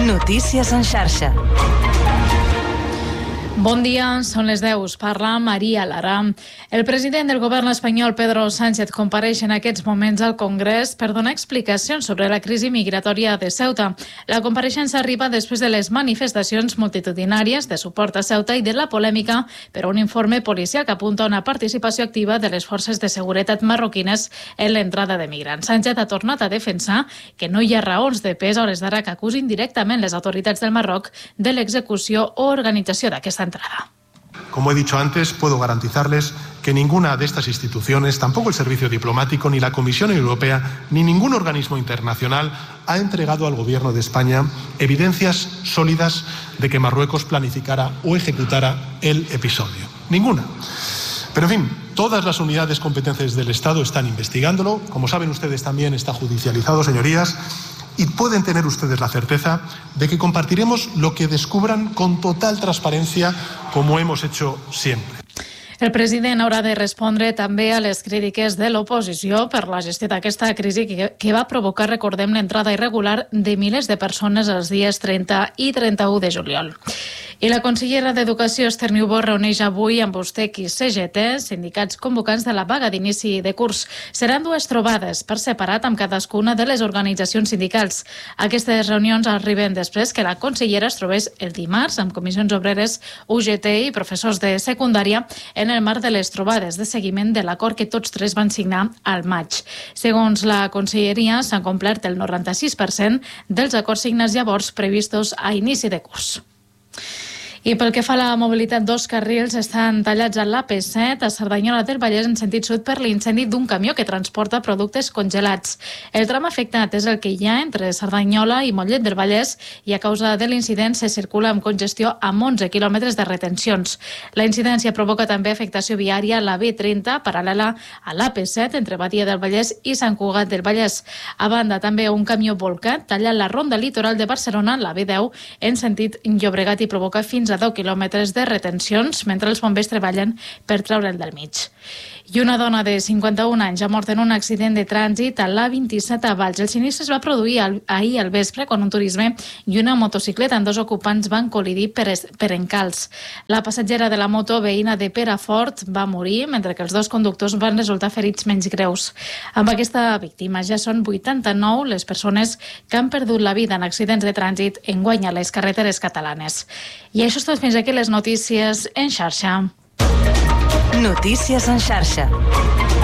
Notícies en xarxa. Bon dia, són les 10. Parla Maria Lara. El president del govern espanyol, Pedro Sánchez, compareix en aquests moments al Congrés per donar explicacions sobre la crisi migratòria de Ceuta. La compareixença arriba després de les manifestacions multitudinàries de suport a Ceuta i de la polèmica per un informe policial que apunta a una participació activa de les forces de seguretat marroquines en l'entrada de migrants. Sánchez ha tornat a defensar que no hi ha raons de pes a hores d'ara que acusin directament les autoritats del Marroc de l'execució o organització d'aquesta entrada. Como he dicho antes, puedo garantizarles que ninguna de estas instituciones, tampoco el Servicio Diplomático, ni la Comisión Europea, ni ningún organismo internacional ha entregado al Gobierno de España evidencias sólidas de que Marruecos planificara o ejecutara el episodio. Ninguna. Pero, en fin, todas las unidades competentes del Estado están investigándolo. Como saben ustedes, también está judicializado, señorías. Y pueden tener ustedes la certeza de que compartiremos lo que descubran con total transparencia, como hemos hecho siempre. El president haurà de respondre també a les crítiques de l'oposició per la gestió d'aquesta crisi que va provocar, recordem, l'entrada irregular de milers de persones els dies 30 i 31 de juliol. I la consellera d'Educació, Esther Niubó, reuneix avui amb USTEC i CGT, sindicats convocants de la vaga d'inici de curs. Seran dues trobades per separat amb cadascuna de les organitzacions sindicals. Aquestes reunions arriben després que la consellera es trobés el dimarts amb comissions obreres, UGT i professors de secundària en el marc de les trobades de seguiment de l'acord que tots tres van signar al maig. Segons la conselleria, s'han complert el 96% dels acords signats llavors previstos a inici de curs. I pel que fa a la mobilitat, 2 carrils estan tallats a l'AP7 a Cerdanyola del Vallès en sentit sud per l'incendi d'un camió que transporta productes congelats. El tram afectat és el que hi ha entre Cerdanyola i Mollet del Vallès i a causa de l'incident se circula amb congestió amb 11 quilòmetres de retencions. La incidència provoca també afectació viària a la B30 paral·lela a l'AP7 entre Badia del Vallès i Sant Cugat del Vallès. A banda, també un camió volcat talla la ronda litoral de Barcelona, la B10, en sentit Llobregat i provoca fins a 10 quilòmetres de retencions mentre els bombers treballen per treure'l del mig. I una dona de 51 anys ha mort en un accident de trànsit a l'A27 a Valls. El sinistre es va produir ahir al vespre quan un turisme i una motocicleta amb 2 ocupants van col·lidir per encalç. La passatgera de la moto, veïna de Perafort, va morir, mentre que els 2 conductors van resultar ferits menys greus. Amb aquesta víctima ja són 89 les persones que han perdut la vida en accidents de trànsit enguany a les carreteres catalanes. I això és tot, fins aquí les notícies en xarxa. Notícies en xarxa.